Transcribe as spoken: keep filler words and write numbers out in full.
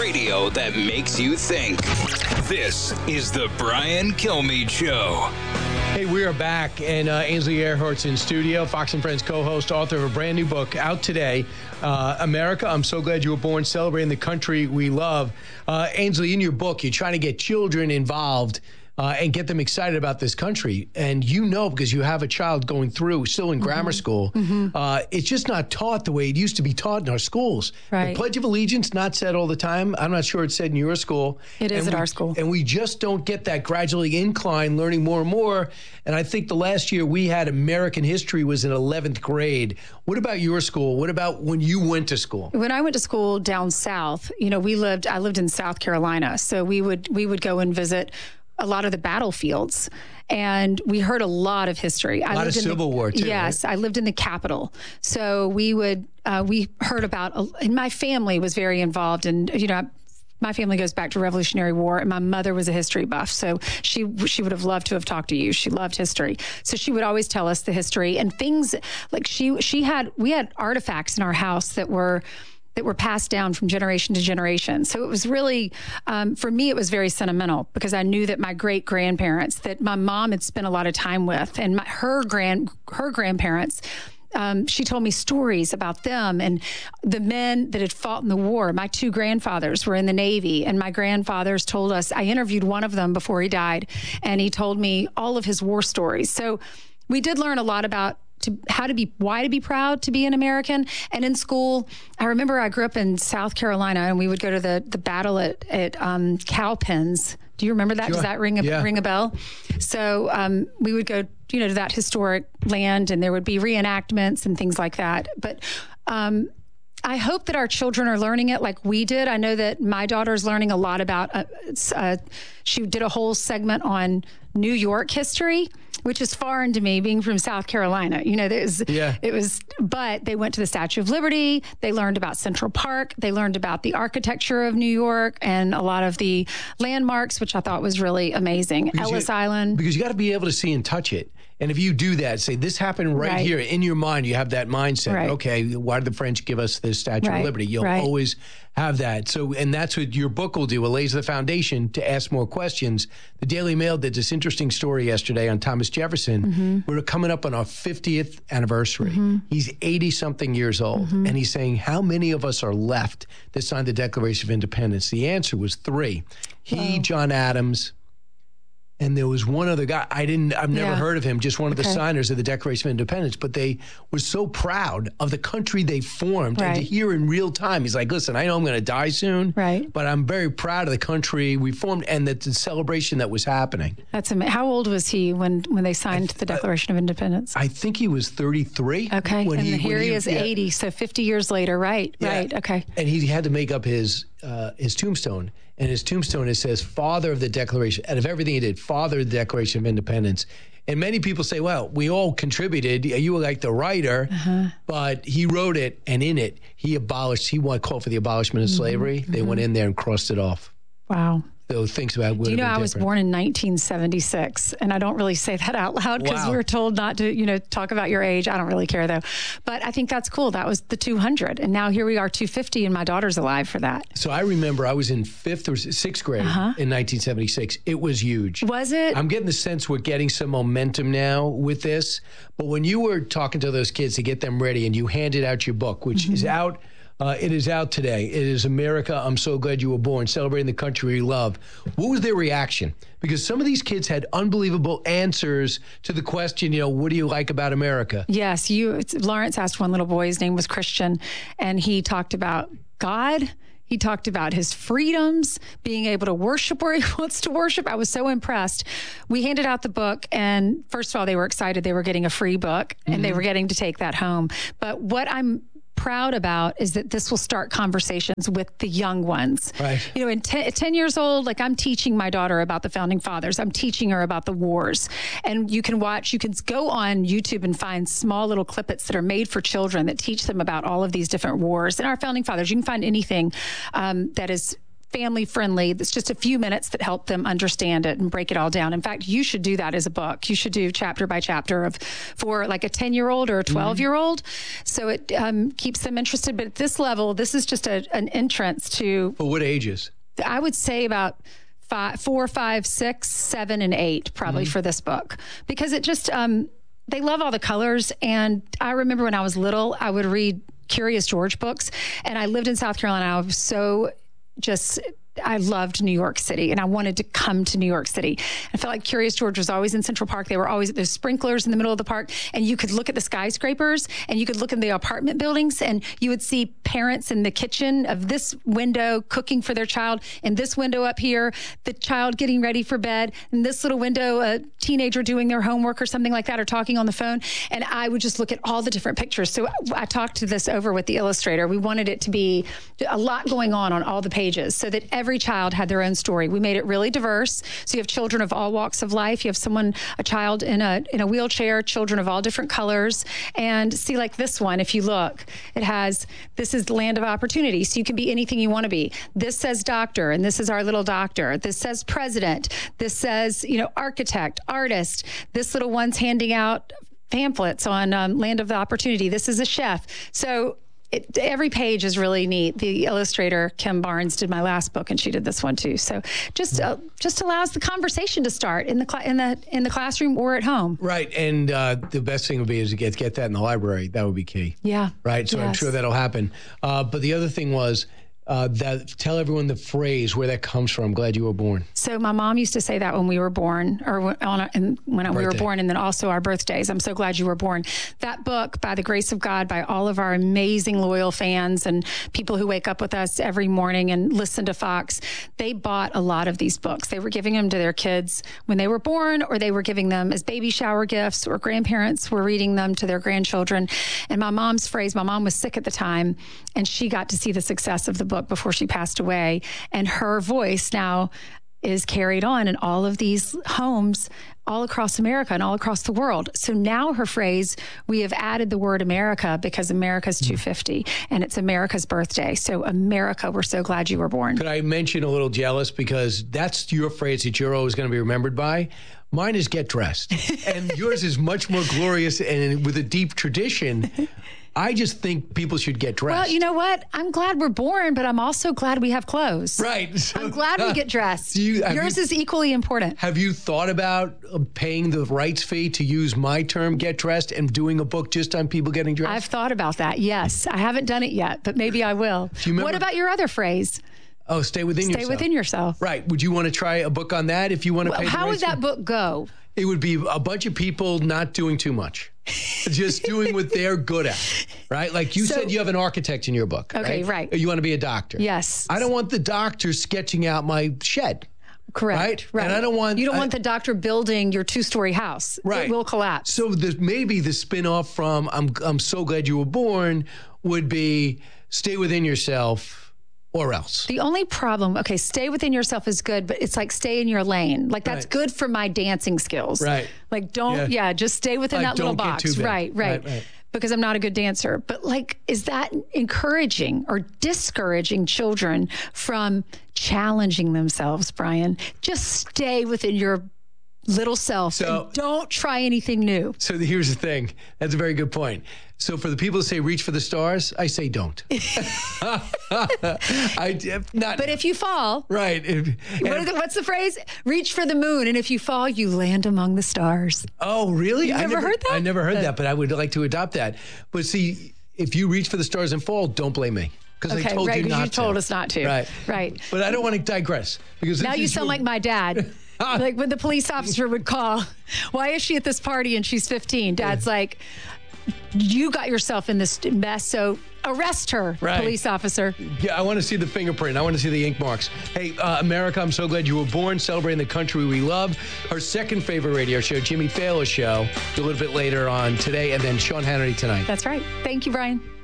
Radio that makes you think. This is the Brian Kilmeade Show. Hey, we are back, and uh, Ainsley Earhart's in studio, Fox and Friends co-host, author of a brand new book out today, uh, America, I'm So Glad You Were Born, Celebrating the Country We Love. Uh, Ainsley, in your book, you're trying to get children involved uh, and get them excited about this country. And you know, because you have a child going through, still in mm-hmm. grammar school, mm-hmm. uh, it's just not taught the way it used to be taught in our schools. Right. The Pledge of Allegiance, not said all the time. I'm not sure it's said in your school. It is and at we, our school. And we just don't get that gradually incline, learning more and more. And I think the last year we had American history was in eleventh grade. What about your school? What about when you went to school? When I went to school down south, you know, we lived, I lived in South Carolina. So we would, we would go and visit a lot of the battlefields. And we heard a lot of history. A I lot lived of in Civil the, War, too. Yes, right? I lived in the Capitol. So we would, uh, we heard about, and my family was very involved. And, you know, my family goes back to Revolutionary War, and my mother was a history buff. So she she would have loved to have talked to you. She loved history. So she would always tell us the history and things like she she had, we had artifacts in our house that were that were passed down from generation to generation. So it was really, um, for me, it was very sentimental because I knew that my great grandparents, that my mom had spent a lot of time with, and my, her grand her grandparents. Um, she told me stories about them and the men that had fought in the war. My two grandfathers were in the Navy, and my grandfathers told us, I interviewed one of them before he died, and he told me all of his war stories. So we did learn a lot about to how to be, why to be proud to be an American. And in school, I remember I grew up in South Carolina, and we would go to the, the battle at, at um, Cowpens. Do you remember that? Sure. Does that ring a, yeah. ring a bell? So um, we would go, you know, to that historic land, and there would be reenactments and things like that. But um, I hope that our children are learning it like we did. I know that my daughter's learning a lot about, uh, uh, she did a whole segment on New York history, which is foreign to me, being from South Carolina. You know, there's, yeah. it was, but they went to the Statue of Liberty. They learned about Central Park. They learned about the architecture of New York and a lot of the landmarks, which I thought was really amazing. Because Ellis you, Island. Because you got to be able to see and touch it. And if you do that, say, this happened right, Right. here in your mind, you have that mindset. Right. Okay, why did the French give us the Statue Right. of Liberty? You'll Right. always have that. So, and that's what your book will do. It lays the foundation to ask more questions. The Daily Mail did this interesting story yesterday on Thomas Jefferson. Mm-hmm. We're coming up on our fiftieth anniversary. Mm-hmm. He's eighty-something years old. Mm-hmm. And he's saying, how many of us are left that signed the Declaration of Independence? The answer was three. He, Wow. John Adams, and there was one other guy. I didn't, I've never Yeah. heard of him, just one of Okay. the signers of the Declaration of Independence. But they were so proud of the country they formed. And to Right. hear in real time, he's like, listen, I know I'm going to die soon, Right. but I'm very proud of the country we formed and the, the celebration that was happening. That's amazing. How old was he when, when they signed the Declaration of Independence? I think he was thirty-three. Okay. when and he, here when he is yeah. eighty. So fifty years later. Right. Yeah. Right. Okay. And he had to make up his uh, his tombstone. And his tombstone, it says, father of the Declaration. Out of everything he did, father of the Declaration of Independence. And many people say, well, we all contributed. You were like the writer. Uh-huh. But he wrote it, and in it, he abolished, he wanted called for the abolishment of slavery. Mm-hmm. They went in there and crossed it off. Wow. So things about Do you know I was born in nineteen seventy-six, and I don't really say that out loud because Wow. we were told not to, you know, talk about your age. I don't really care though, but I think that's cool. That was the two hundred, and now here we are, two fifty, and my daughter's alive for that. So I remember I was in fifth or sixth grade uh-huh. in nineteen seventy-six. It was huge. Was it? I'm getting the sense we're getting some momentum now with this. But when you were talking to those kids to get them ready, and you handed out your book, which mm-hmm. is out. Uh, it is out today. It is America, I'm So Glad You Were Born, Celebrating the Country We Love. What was their reaction? Because some of these kids had unbelievable answers to the question, you know, what do you like about America? Yes, you. Lawrence asked one little boy, his name was Christian, and he talked about God. He talked about his freedoms, being able to worship where he wants to worship. I was so impressed. We handed out the book, and first of all, they were excited. They were getting a free book, and mm-hmm. they were getting to take that home. But what I'm proud about is that this will start conversations with the young ones. Right. You know, in ten, at ten years old, like I'm teaching my daughter about the founding fathers. I'm teaching her about the wars. And you can watch, you can go on YouTube and find small little clippets that are made for children that teach them about all of these different wars and our founding fathers. You can find anything um, that is family friendly. It's just a few minutes that help them understand it and break it all down. In fact, you should do that as a book. You should do chapter by chapter of for like a ten year old or a twelve year old. Mm-hmm. So it um, keeps them interested. But at this level, this is just a, an entrance to. For what ages? I would say about five, four, five, six, seven, and eight, probably mm-hmm. for this book, because it just, um, they love all the colors. And I remember when I was little, I would read Curious George books, and I lived in South Carolina. I was so just, I loved New York City, and I wanted to come to New York City. I felt like Curious George was always in Central Park. They were always at those sprinklers in the middle of the park, and you could look at the skyscrapers, and you could look in the apartment buildings, and you would see parents in the kitchen of this window cooking for their child, and this window up here, the child getting ready for bed, and this little window, a teenager doing their homework or something like that, or talking on the phone. And I would just look at all the different pictures. So I talked this over with the illustrator. We wanted it to be a lot going on on all the pages so that every Every child had their own story. We made it really diverse. So you have children of all walks of life. You have someone, a child in a in a wheelchair, children of all different colors. And see, like this one, if you look, it has, this is the land of opportunity. So you can be anything you want to be. This says doctor, and this is our little doctor. This says president. This says, you know, architect, artist. This little one's handing out pamphlets on um, land of the opportunity. This is a chef. So It, every page is really neat. The illustrator, Kim Barnes, did my last book, and she did this one too. So just uh, just allows the conversation to start in the cl- in the in the classroom or at home. Right, and uh, the best thing would be is to get get that in the library. That would be key. Yeah. Right. So yes. I'm sure that'll happen. Uh, but the other thing was. Uh, that tell everyone the phrase where that comes from. I'm glad you were born. So my mom used to say that when we were born, or when, on our, and when Birthday. we were born, and then also our birthdays. I'm so glad you were born. That book, by the grace of God, by all of our amazing loyal fans and people who wake up with us every morning and listen to Fox, they bought a lot of these books. They were giving them to their kids when they were born, or they were giving them as baby shower gifts, or grandparents were reading them to their grandchildren. And my mom's phrase, my mom was sick at the time, and she got to see the success of the book before she passed away, and her voice now is carried on in all of these homes all across America and all across the world. So now her phrase, we have added the word America because America's two fifty, and it's America's birthday. So America, we're so glad you were born. Could I mention a little jealous, because that's your phrase that you're always going to be remembered by. Mine is get dressed, and yours is much more glorious and with a deep tradition. I just think people should get dressed. Well, you know what? I'm glad we're born, but I'm also glad we have clothes. Right. So, I'm glad we get dressed. You, Yours you, is equally important. Have you thought about paying the rights fee to use my term, get dressed, and doing a book just on people getting dressed? I've thought about that, yes. I haven't done it yet, but maybe I will. Do you remember, what about your other phrase? Oh, stay within stay yourself. Stay within yourself. Right. Would you want to try a book on that if you want to well, pay the How rights would that fee? book go? It would be a bunch of people not doing too much. Just doing what they're good at, right? Like you so, said, you have an architect in your book. Okay, right? right. You want to be a doctor. Yes. I don't want the doctor sketching out my shed. Correct. Right? Right. And I don't want... You don't I, want the doctor building your two-story house. Right. It will collapse. So the, maybe the spin-off from I'm, I'm so glad you were born would be stay within yourself or else. The only problem, okay, stay within yourself is good, but it's like stay in your lane. Like that's right. good for my dancing skills. Right. Like don't, yeah, yeah just stay within like that little don't box. Get too big. Right, right, right. Because I'm not a good dancer. But like, is that encouraging or discouraging children from challenging themselves, Brian? Just stay within your little self so, and don't try anything new. So here's the thing. That's a very good point. So for the people who say reach for the stars, I say don't. I not. But if you fall, right? If, what the, what's the phrase? Reach for the moon, and if you fall, you land among the stars. Oh, really? You I never, never heard that? I never heard that, but I would like to adopt that. But see, if you reach for the stars and fall, don't blame me. Because okay, I told right, you not you told to. us not to. Right. Right. But I don't want to digress. Because now you sound your... like my dad. Like when the police officer would call, why is she at this party and she's fifteen? Dad's like, you got yourself in this mess, so arrest her, right. Police officer. Yeah, I want to see the fingerprint. I want to see the ink marks. Hey, uh, America, I'm so glad you were born, celebrating the country we love. Her second favorite radio show, Jimmy Fallon's show, a little bit later on today, and then Sean Hannity tonight. That's right. Thank you, Brian.